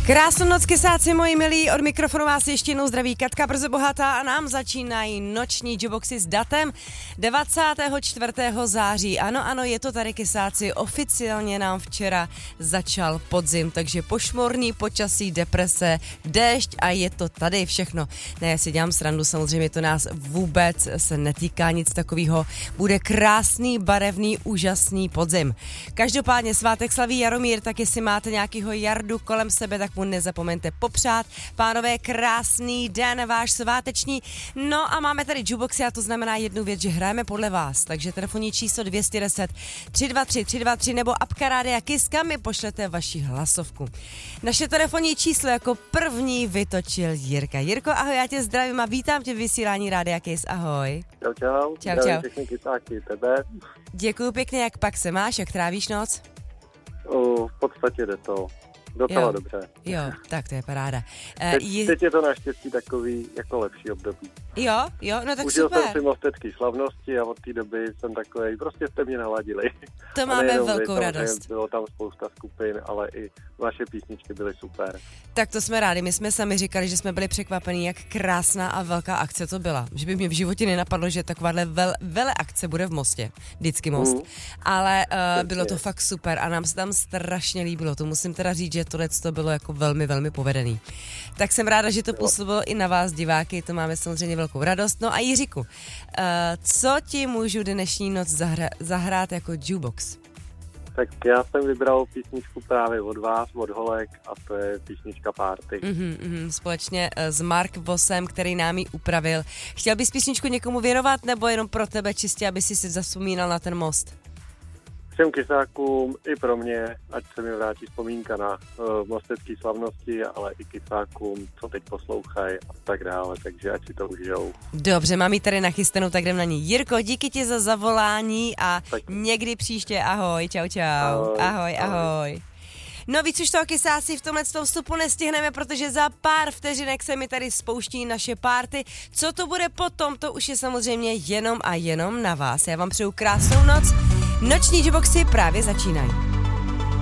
Krásnou noc, kysáci moji milí, od mikrofonu vás ještě jednou zdraví Katka Brzo Bohatá a nám začínají noční Juboxy s datem 24. září. Ano, je to tady, kysáci, oficiálně nám včera začal podzim, takže pošmorný počasí, deprese, déšť a je to tady všechno. Ne, já si dělám srandu, samozřejmě to nás vůbec se netýká nic takového. Bude krásný, barevný, úžasný podzim. Každopádně svátek slaví Jaromír, tak jestli máte nějakýho Jardu kolem sebe, tak mu nezapomeňte popřát. Pánové, krásný den váš sváteční. No a máme tady Juboxy a to znamená jednu věc, že hrajeme podle vás. Takže telefonní číslo 210 323 323 nebo apka Rádia Kiss, kam mi pošlete vaši hlasovku. Naše telefonní číslo jako první vytočil Jirka. Jirko, ahoj, já tě zdravím a vítám tě v vysílání Rádia Kiss. Ahoj. Čau. Čau. Všechny kysáky, tebe. Děkuju pěkně, jak pak se máš, jak trávíš noc? V podstatě jde to. Docela dobře. Jo, tak to je paráda. Teď je to naštěstí takový jako lepší období. Jo, no tak užil super. jsem si mostecké slavnosti a od té doby jsem takovej, prostě jste mě naladili. To máme velkou radost. Bylo tam spousta skupin, ale i vaše písničky byly super. Tak to jsme rádi, my jsme sami říkali, že jsme byli překvapení, jak krásná a velká akce to byla. Že by mě v životě nenapadlo, že takováhle vele akce bude v Mostě, vždycky Most. Ale bylo to fakt super a nám se tam strašně líbilo, to musím teda říct, že to bylo jako velmi, velmi povedený. Tak jsem ráda, že to působilo i na vás, diváky, to máme samozřejmě velkou radost. No a Jiříku, co ti můžu dnešní noc zahrát jako Jubox? Tak já jsem vybral písničku právě od vás, od Holek, a to je písnička Party. Společně s Mark Vosem, který nám ji upravil. Chtěl bys písničku někomu věnovat, nebo jenom pro tebe čistě, aby si zavzpomínal na ten most? Všem kysákům i pro mě, ať se mi vrátí vzpomínka na mostecké slavnosti, ale i kysákům, co teď poslouchají a tak dále, takže ať si to užijou. Dobře, mám ji tady nachystanou, tak jdem na ní. Jirko, díky ti za zavolání a tak někdy příště, ahoj, čau. Ahoj. No víc už toho, kysáci, v tomhle vstupu nestihneme, protože za pár vteřinek se mi tady spouští naše party. Co to bude potom, to už je samozřejmě jenom a jenom na vás. Já vám přeju krásnou noc. Noční Juboxy právě začínají.